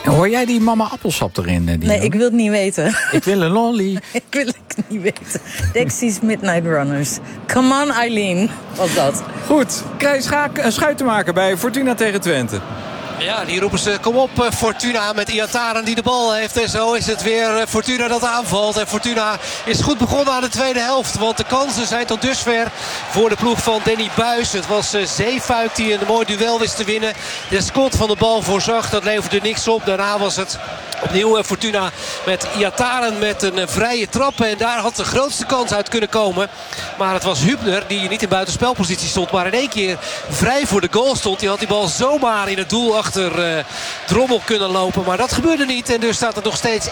Hoor jij die mama appelsap erin? Nee, ik wil het niet weten. Ik wil een lolly. Ik wil het niet weten. Dexys Midnight Runners. Come on, Eileen. Was dat. Goed, Krijs Schuitenmaker bij Fortuna tegen Twente. Ja, die roepen ze, kom op Fortuna met Iataren die de bal heeft. En zo is het weer Fortuna dat aanvalt. En Fortuna is goed begonnen aan de tweede helft. Want de kansen zijn tot dusver voor de ploeg van Danny Buijs. Het was Zeefuik die een mooi duel wist te winnen. De Scott van de bal voorzag, dat leverde niks op. Daarna was het opnieuw Fortuna met Iataren met een vrije trap. En daar had de grootste kans uit kunnen komen. Maar het was Hübner die niet in buitenspelpositie stond. Maar in één keer vrij voor de goal stond. Die had die bal zomaar in het doel achter Drommel kunnen lopen. Maar dat gebeurde niet. En dus staat het nog steeds 1-1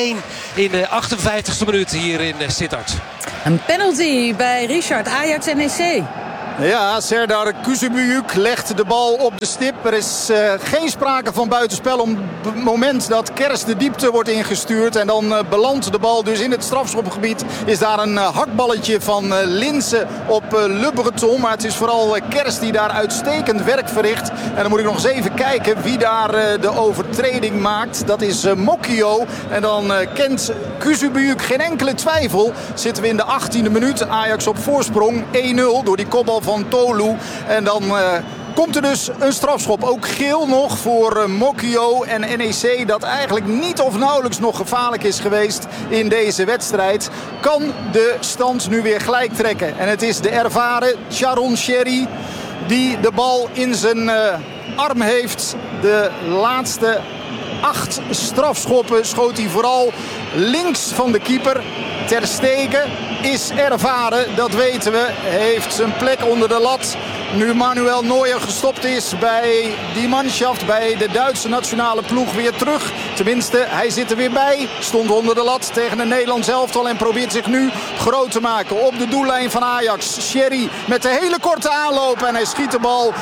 in de 58e minuut hier in Sittard. Een penalty bij Richard, Ajax NEC. Ja, Serdar Kuzubuyuk legt de bal op de stip. Er is geen sprake van buitenspel op het moment dat Kers de diepte wordt ingestuurd. En dan belandt de bal dus in het strafschopgebied. Is daar een hakballetje van Linse op Le Breton. Maar het is vooral Kers die daar uitstekend werk verricht. En dan moet ik nog eens even kijken wie daar de overtreding maakt. Dat is Mokio. En dan kent Kuzubuyuk geen enkele twijfel. Zitten we in de 18e minuut. Ajax op voorsprong 1-0 door die kopbal van Tolu. En dan komt er dus een strafschop. Ook geel nog voor Mokio en NEC. Dat eigenlijk niet of nauwelijks nog gevaarlijk is geweest in deze wedstrijd. Kan de stand nu weer gelijk trekken. En het is de ervaren Sharon Sherry die de bal in zijn arm heeft. De laatste 8 strafschoppen schoot hij vooral links van de keeper. Ter Stegen is ervaren, dat weten we. Heeft zijn plek onder de lat. Nu Manuel Neuer gestopt is bij die manschaft, bij de Duitse nationale ploeg, weer terug. Tenminste, hij zit er weer bij. Stond onder de lat tegen een Nederlands elftal en probeert zich nu groot te maken op de doellijn van Ajax. Sherry met de hele korte aanloop en hij schiet de bal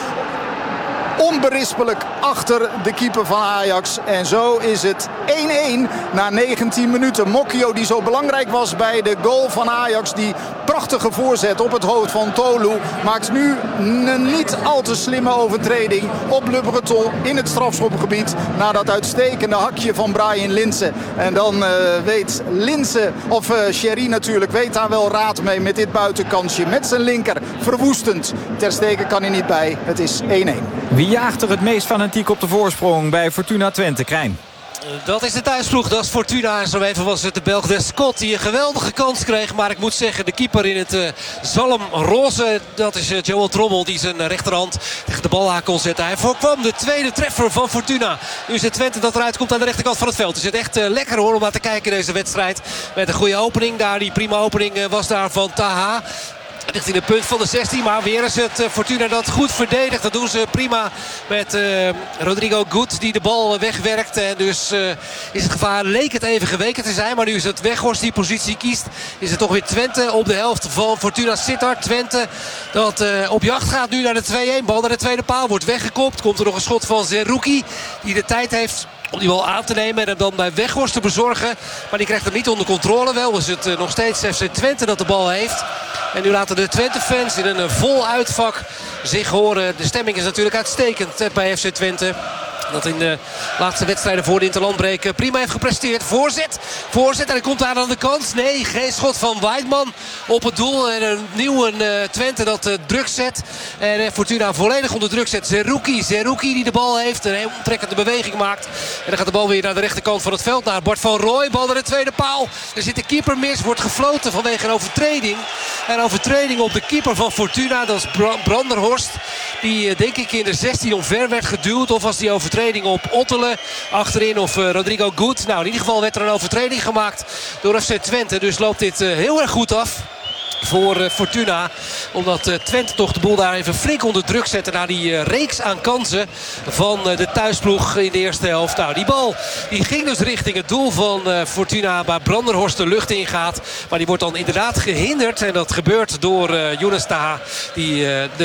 onberispelijk achter de keeper van Ajax. En zo is het 1-1 na 19 minuten. Mokio, die zo belangrijk was bij de goal van Ajax, die prachtige voorzet op het hoofd van Tolu, maakt nu een niet al te slimme overtreding op Le Breton in het strafschopgebied na dat uitstekende hakje van Brian Linse. En dan weet Linse, of Sherry natuurlijk, weet daar wel raad mee met dit buitenkansje. Met zijn linker verwoestend. Ter Stegen kan hij niet bij. Het is 1-1. Wie jaagt er het meest fanatiek op de voorsprong bij Fortuna Twente? Krijn. Dat is de thuisploeg, dat is Fortuna. En zo even was het de Belg de Scott die een geweldige kans kreeg. Maar ik moet zeggen, de keeper in het zalmroze, dat is Joel Drommel, die zijn rechterhand tegen de bal aan kon zetten. Hij voorkwam de tweede treffer van Fortuna. Nu is het Twente dat eruit komt aan de rechterkant van het veld. Het is echt lekker hoor om naar te kijken deze wedstrijd. Met een goede opening daar. Die prima opening was daar van Taha. Richting de punt van de 16. Maar weer is het Fortuna dat goed verdedigt. Dat doen ze prima met Rodrigo Gut die de bal wegwerkt. En dus is het gevaar, leek het even geweken te zijn. Maar nu is het Weghorst die positie kiest. Is het toch weer Twente op de helft van Fortuna Sittard. Twente dat op jacht gaat nu naar de 2-1. Bal naar de tweede paal. Wordt weggekopt. Komt er nog een schot van Zerouki. Die de tijd heeft om die bal aan te nemen en hem dan bij Weghorst te bezorgen. Maar die krijgt hem niet onder controle. Wel is het nog steeds FC Twente dat de bal heeft. En nu laten de Twente-fans in een vol uitvak zich horen. De stemming is natuurlijk uitstekend bij FC Twente. Dat in de laatste wedstrijden voor de interlandbreek prima heeft gepresteerd. Voorzet en hij komt daar aan de kant. Nee, geen schot van Weidman op het doel. En een nieuwe Twente dat druk zet. En Fortuna volledig onder druk zet. Zerouki die de bal heeft. Een heel trekkende beweging maakt. En dan gaat de bal weer naar de rechterkant van het veld. Naar Bart van Rooij. Bal naar de tweede paal. Er zit de keeper mis. Wordt gefloten vanwege een overtreding. Een overtreding op de keeper van Fortuna. Dat is Branderhorst. Die denk ik in de 16 omver werd geduwd. Of was die overtreding op Ottele achterin of Rodrigo Gut. Nou, in ieder geval werd er een overtreding gemaakt door FC Twente. Dus loopt dit heel erg goed af voor Fortuna. Omdat Twente toch de boel daar even flink onder druk zette na die reeks aan kansen van de thuisploeg in de eerste helft. Nou, die bal die ging dus richting het doel van Fortuna, waar Branderhorst de lucht ingaat. Maar die wordt dan inderdaad gehinderd. En dat gebeurt door Younes Taha. Die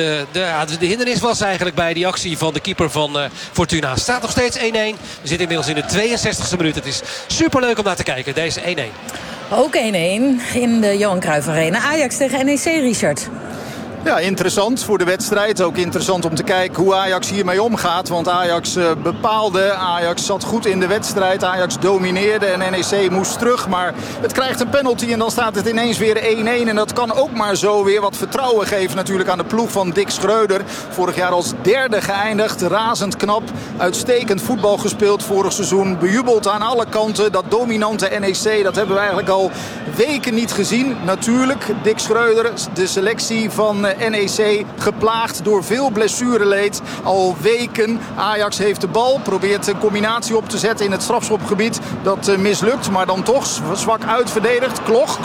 de hindernis was eigenlijk bij die actie van de keeper van Fortuna. Staat nog steeds 1-1. We zitten inmiddels in de 62e minuut. Het is superleuk om naar te kijken, deze 1-1. Ook 1-1 in de Johan Cruijff Arena. Ajax tegen NEC, Richard. Ja, interessant voor de wedstrijd. Ook interessant om te kijken hoe Ajax hiermee omgaat. Want Ajax bepaalde. Ajax zat goed in de wedstrijd. Ajax domineerde en NEC moest terug. Maar het krijgt een penalty en dan staat het ineens weer 1-1. En dat kan ook maar zo weer wat vertrouwen geven natuurlijk aan de ploeg van Dick Schreuder. Vorig jaar als derde geëindigd. Razend knap. Uitstekend voetbal gespeeld vorig seizoen. Bejubeld aan alle kanten. Dat dominante NEC, dat hebben we eigenlijk al weken niet gezien. Natuurlijk, Dick Schreuder, de selectie van NEC, geplaagd door veel blessureleed. Al weken. Ajax heeft de bal. Probeert een combinatie op te zetten in het strafschopgebied. Dat mislukt, maar dan toch zwak uitverdedigd.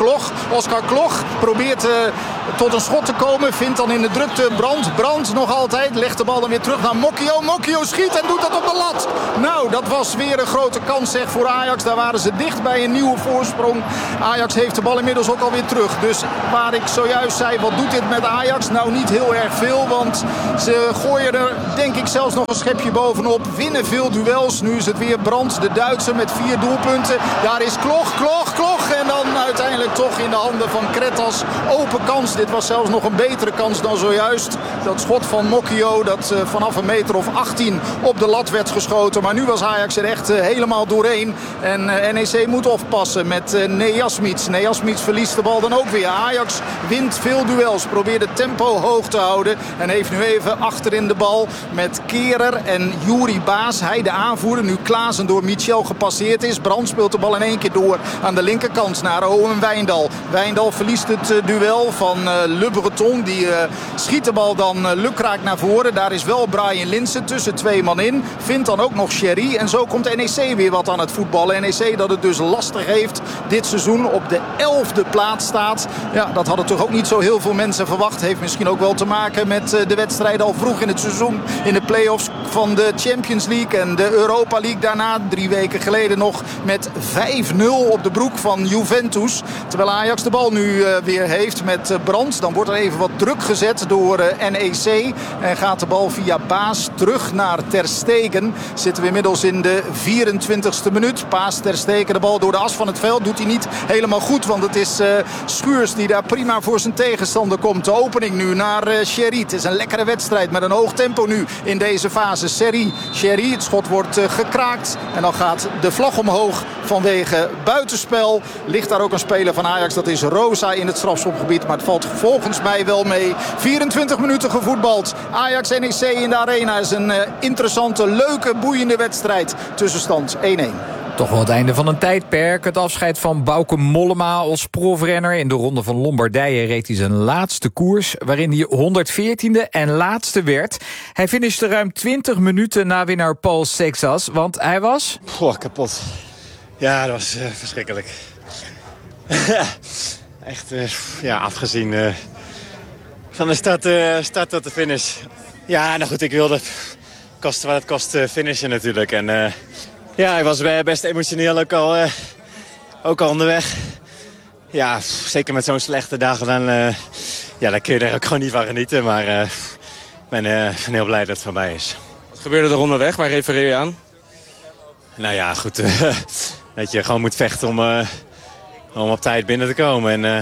Oscar Klok probeert tot een schot te komen. Vindt dan in de drukte Brandt nog altijd. Legt de bal dan weer terug naar Mokio. Mokio schiet en doet dat op de lat. Nou, dat was weer een grote kans zeg voor Ajax. Daar waren ze dicht bij een nieuwe voorsprong. Ajax heeft de bal inmiddels ook alweer terug. Dus waar ik zojuist zei, wat doet dit met Ajax? Nou, niet heel erg veel, want ze gooien er denk ik zelfs nog een schepje bovenop. Winnen veel duels. Nu is het weer Brandt, de Duitser, met 4 doelpunten. Daar is Klok. En dan uiteindelijk toch in de handen van Kretas. Open kans. Dit was zelfs nog een betere kans dan zojuist. Dat schot van Mokio dat vanaf een meter of 18 op de lat werd geschoten. Maar nu was Ajax er echt helemaal doorheen. En NEC moet oppassen met Nejasmic. Nejasmic verliest de bal dan ook weer. Ajax wint veel duels. Probeert het tempo hoog te houden. En heeft nu even achterin de bal met Kerer en Juri Baas. Hij de aanvoerder. Nu Klaassen door Michel gepasseerd is. Brandt speelt de bal in één keer door aan de linkerkant naar Owen Wijndal. Wijndal verliest het duel van Le Breton. Die schiet de bal dan lukraak naar voren. Daar is wel Brian Linssen tussen 2 man in. Vindt dan ook nog Sherry. En zo komt NEC weer wat aan het voetballen. NEC dat het dus lastig heeft dit seizoen op de 11e plaats staat. Ja, dat hadden toch ook niet zo heel veel mensen verwacht. Heeft misschien ook wel te maken met de wedstrijden al vroeg in het seizoen. In de play-offs van de Champions League en de Europa League daarna. 3 weken geleden nog met 5-0 op de broek van Juventus. Terwijl Ajax de bal nu weer heeft met Brandt. Dan wordt er even wat druk gezet door NEC. En gaat de bal via Baas terug naar Ter Stegen. Zitten we inmiddels in de 24e minuut. Paas Ter Stegen de bal door de as van het veld. Doet hij niet helemaal goed. Want het is Schuurs die daar prima voor zijn tegenstander komt. De opening nu naar Sherry. Het is een lekkere wedstrijd met een hoog tempo nu in deze fase. Sherry, het schot wordt gekraakt. En dan gaat de vlag omhoog vanwege buitenspel. Ligt daar ook een speler van Ajax. Dat is Rosa in het strafschopgebied. Maar het valt volgens mij wel mee. 24 minuten gevoetbald. Ajax NEC in de arena is een interessante, leuke, boeiende wedstrijd. Tussenstand 1-1. Toch wel het einde van een tijdperk. Het afscheid van Bauke Mollema als profrenner. In de Ronde van Lombardije reed hij zijn laatste koers, waarin hij 114e en laatste werd. Hij finishte ruim 20 minuten na winnaar Paul Sexas, want hij was... kapot. Ja, dat was verschrikkelijk. Echt afgezien van de start tot de finish. Ja, nou goed, ik wilde koste wat het kost finishen natuurlijk. En ik was best emotioneel ook al onderweg. Ja, zeker met zo'n slechte dag, dan kun je er ook gewoon niet van genieten. Maar ik ben heel blij dat het voorbij is. Wat gebeurde er onderweg? Waar refereer je aan? Nou ja, goed. Dat je gewoon moet vechten om op tijd binnen te komen. En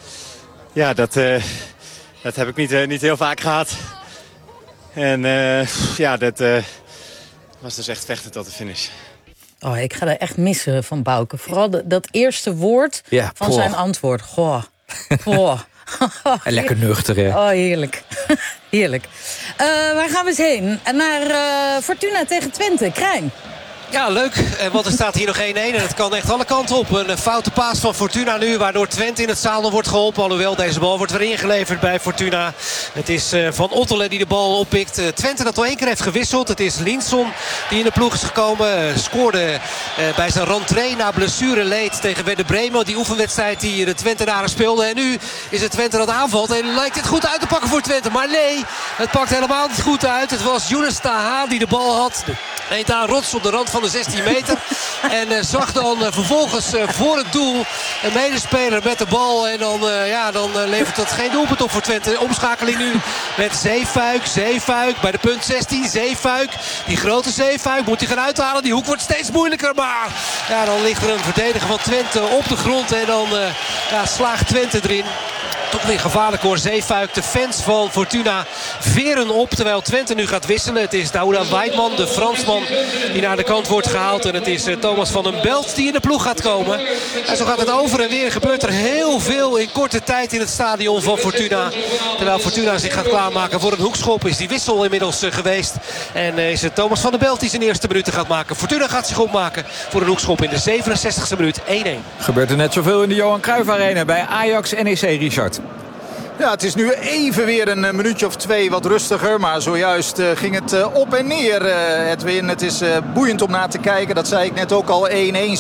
dat heb ik niet heel vaak gehad. En dat was dus echt vechten tot de finish. Oh, ik ga er echt missen van Bauke. Vooral dat eerste woord van zijn antwoord. Goh. En lekker nuchter, hè? Oh, heerlijk. Heerlijk. Waar gaan we eens heen? Naar Fortuna tegen Twente. Krijn. Ja, leuk. Want er staat hier nog 1-1 en het kan echt alle kanten op. Een foute paas van Fortuna nu, waardoor Twente in het zadel wordt geholpen. Alhoewel, deze bal wordt weer ingeleverd bij Fortuna. Het is Van Ottelen die de bal oppikt. Twente dat al 1 keer heeft gewisseld. Het is Linson die in de ploeg is gekomen. Scoorde bij zijn rentree na blessure leed tegen Werder Bremen. Die oefenwedstrijd die de Twentenaren speelden. En nu is het Twente dat aanvalt. En lijkt het goed uit te pakken voor Twente. Maar nee, het pakt helemaal niet goed uit. Het was Younes Taha die de bal had. Eet aan rots op de rand van de 16 meter. En zag dan vervolgens voor het doel een medespeler met de bal. En dan levert dat geen doelpunt op voor Twente. Omschakeling nu met Zeefuik bij de punt 16. Zeefuik, die grote Zeefuik, moet hij gaan uithalen. Die hoek wordt steeds moeilijker. Maar dan ligt er een verdediger van Twente op de grond. En dan slaagt Twente erin. toch weer gevaarlijk hoor. Zeefuik, de fans van Fortuna veren op terwijl Twente nu gaat wisselen. Het is Douda Weidman, de Fransman, die naar de kant wordt gehaald. En het is Thomas van den Belt die in de ploeg gaat komen. En zo gaat het over en weer. Gebeurt er heel veel in korte tijd in het stadion van Fortuna. Terwijl Fortuna zich gaat klaarmaken voor een hoekschop. Is die wissel inmiddels geweest. En is het Thomas van den Belt die zijn eerste minuten gaat maken. Fortuna gaat zich opmaken voor een hoekschop in de 67e minuut. 1-1. Gebeurt er net zoveel in de Johan Cruijff Arena bij Ajax NEC, Richard? Ja, het is nu even weer een minuutje of 2 wat rustiger. Maar zojuist ging het op en neer, Edwin. Het is boeiend om naar te kijken. Dat zei ik net ook al. 1-1,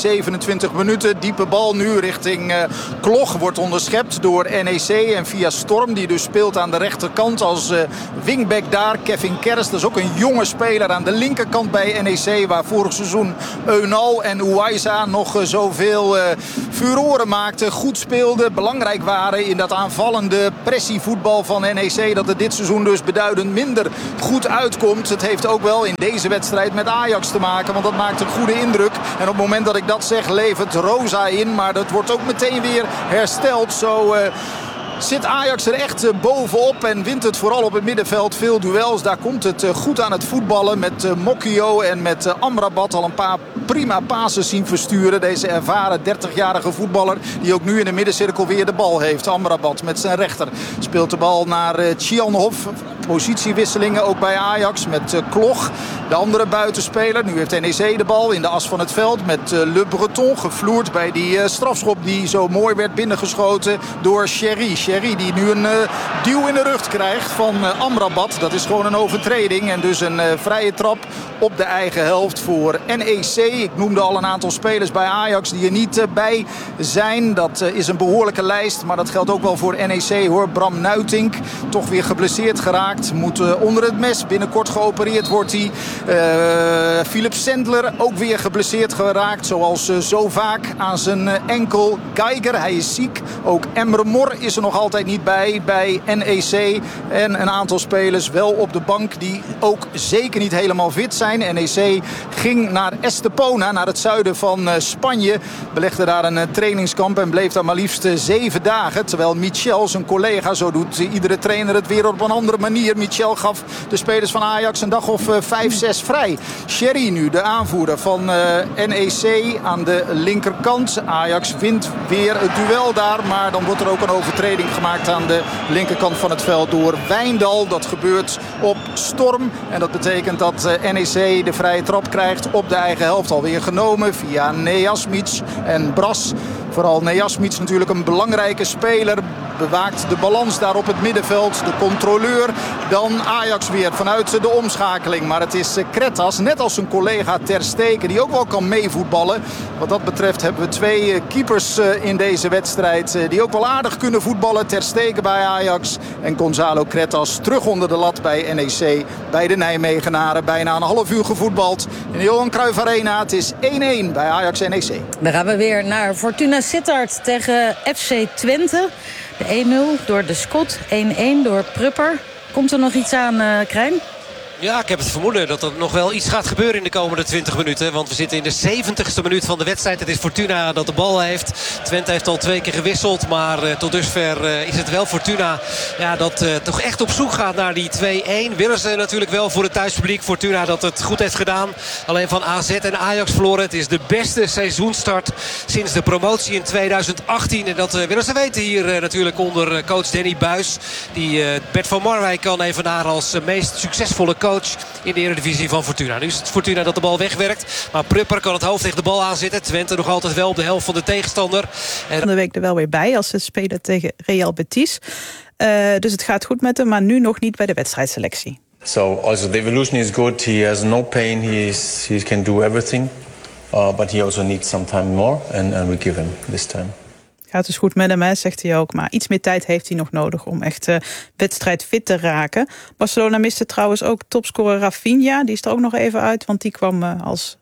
27 minuten. Diepe bal nu richting Klog. Wordt onderschept door NEC. En via Storm, die dus speelt aan de rechterkant als wingback daar. Kevin Kerst, dat is ook een jonge speler aan de linkerkant bij NEC. Waar vorig seizoen Eunal en Uwaisa nog zoveel furoren maakten. Goed speelden, belangrijk waren in dat aanvallende pressievoetbal van NEC, dat het dit seizoen dus beduidend minder goed uitkomt. Het heeft ook wel in deze wedstrijd met Ajax te maken, want dat maakt een goede indruk. En op het moment dat ik dat zeg, levert Rosa in, maar dat wordt ook meteen weer hersteld. Zo zit Ajax er echt bovenop en wint het vooral op het middenveld. Veel duels, daar komt het goed aan het voetballen. Met Mokio en met Amrabat al een paar prima passes zien versturen. Deze ervaren 30-jarige voetballer die ook nu in de middencirkel weer de bal heeft. Amrabat met zijn rechter speelt de bal naar Tjianhof. Positiewisselingen ook bij Ajax met Klog, de andere buitenspeler. Nu heeft NEC de bal in de as van het veld met Le Breton. Gevloerd bij die strafschop die zo mooi werd binnengeschoten door Sherry. Sherry die nu een duw in de rug krijgt van Amrabat. Dat is gewoon een overtreding en dus een vrije trap op de eigen helft voor NEC. Ik noemde al een aantal spelers bij Ajax die er niet bij zijn. Dat is een behoorlijke lijst, maar dat geldt ook wel voor NEC hoor. Bram Nuitink, toch weer geblesseerd geraakt. Moet onder het mes. Binnenkort geopereerd wordt hij. Philip Sendler ook weer geblesseerd geraakt. Zoals zo vaak aan zijn enkel. Geiger, hij is ziek. Ook Emre Mor is er nog altijd niet bij NEC. En een aantal spelers wel op de bank die ook zeker niet helemaal fit zijn. NEC ging naar Estepona, naar het zuiden van Spanje. Belegde daar een trainingskamp en bleef daar maar liefst 7 dagen. Terwijl Michel, zijn collega, zo doet iedere trainer het weer op een andere manier. Michel gaf de spelers van Ajax een dag of 5-6 vrij. Sherry nu, de aanvoerder van NEC aan de linkerkant. Ajax wint weer het duel daar. Maar dan wordt er ook een overtreding gemaakt aan de linkerkant van het veld door Wijndal. Dat gebeurt op Storm. En dat betekent dat NEC de vrije trap krijgt op de eigen helft. Alweer genomen via Nejasmic en Bras. Vooral Nejasmic natuurlijk een belangrijke speler. Bewaakt de balans daar op het middenveld. De controleur. Dan Ajax weer vanuit de omschakeling. Maar het is Kretas, net als zijn collega Ter Stegen, die ook wel kan meevoetballen. Wat dat betreft hebben we 2 keepers in deze wedstrijd die ook wel aardig kunnen voetballen. Ter Stegen bij Ajax en Gonzalo Kretas terug onder de lat bij NEC. Bij de Nijmegenaren. Bijna een half uur gevoetbald in de Johan Cruijff Arena. Het is 1-1 bij Ajax NEC. Dan gaan we weer naar Fortuna Sittard tegen FC Twente. De 1-0 door de Scot, 1-1 door Prupper. Komt er nog iets aan, Krijn? Ja, ik heb het vermoeden dat er nog wel iets gaat gebeuren in de komende 20 minuten. Want we zitten in de 70ste minuut van de wedstrijd. Het is Fortuna dat de bal heeft. Twente heeft al 2 keer gewisseld. Maar tot dusver is het wel Fortuna dat toch echt op zoek gaat naar die 2-1. Willen ze natuurlijk wel voor het thuispubliek. Fortuna dat het goed heeft gedaan. Alleen van AZ en Ajax verloren. Het is de beste seizoenstart sinds de promotie in 2018. En dat willen ze weten hier natuurlijk onder coach Danny Buis. Die Bert van Marwijk kan evenaren als meest succesvolle coach in de Eredivisie van Fortuna. Nu is het Fortuna dat de bal wegwerkt. Maar Prupper kan het hoofd tegen de bal aanzetten. Twente nog altijd wel op de helft van de tegenstander. En de week er wel weer bij als ze spelen tegen Real Betis. Dus het gaat goed met hem, maar nu nog niet bij de wedstrijdselectie. So also the evolution is good. He has no pain. He can do everything. But he also needs some time more. And we give him this time. Gaat dus goed met hem, hè, zegt hij ook. Maar iets meer tijd heeft hij nog nodig om echt wedstrijdfit te raken. Barcelona miste trouwens ook topscorer Rafinha. Die is er ook nog even uit, want die kwam als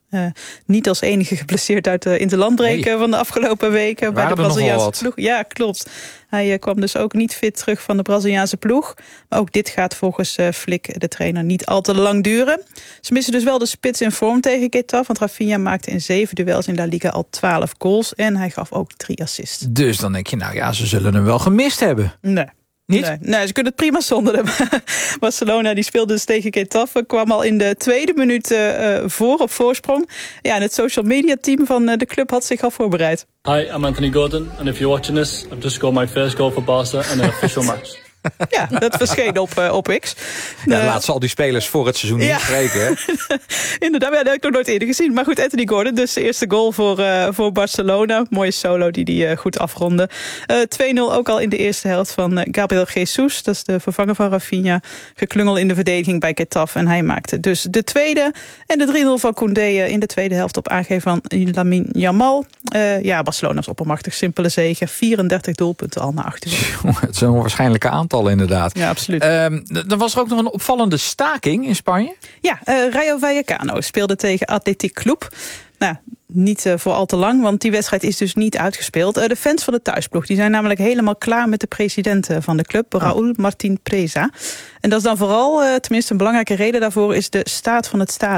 Niet als enige geblesseerd uit de interlandbreken van de afgelopen weken bij de Braziliaanse ploeg. Ja, klopt. Hij kwam dus ook niet fit terug van de Braziliaanse ploeg. Maar ook dit gaat volgens Flick, de trainer, niet al te lang duren. Ze missen dus wel de spits in vorm tegen Getafe. Want Rafinha maakte in 7 duels in La Liga al 12 goals. En hij gaf ook 3 assists. Dus dan denk je, ze zullen hem wel gemist hebben. Nee. Niet? Nee, ze kunnen het prima zonder hem. Barcelona die speelde dus tegen Getafe. Kwam al in de 2e minuut op voorsprong. Ja, en het social media team van de club had zich al voorbereid. Hi, I'm Anthony Gordon. And if you're watching this, I've just scored my first goal for Barca in an official match. Ja, dat verscheen op X. Laat ze al die spelers voor het seizoen inspreken. Hè? Inderdaad, dat heb ik nog nooit eerder gezien. Maar goed, Anthony Gordon, dus de eerste goal voor Barcelona. Mooie solo die goed afronde. 2-0 ook al in de eerste helft van Gabriel Jesus. Dat is de vervanger van Rafinha. Geklungel in de verdediging bij Getafe. En hij maakte dus de tweede. En de 3-0 van Koundé in de tweede helft op aangeven van Lamine Yamal. Barcelona is oppermachtig, simpele zege. 34 doelpunten al na 8 uur. Het is een onwaarschijnlijke aantal inderdaad. Ja, absoluut. Dan was er ook nog een opvallende staking in Spanje. Ja, Rayo Vallecano speelde tegen Athletic Club. Nou, niet voor al te lang, want die wedstrijd is dus niet uitgespeeld. De fans van de thuisploeg die zijn namelijk helemaal klaar met de president van de club, Raúl Martín Presa. En dat is dan vooral, tenminste een belangrijke reden daarvoor, is de staat van het stadion.